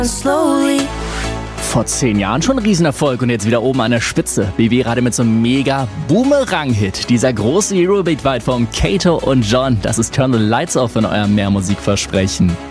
slowly. Vor 10 Jahren schon ein Riesenerfolg und jetzt wieder oben an der Spitze. BB gerade mit so einem mega Boomerang-Hit. Dieser große Eurobeat-Vibe von Kato und John. Das ist Turn the Lights Off in eurem Mehrmusikversprechen.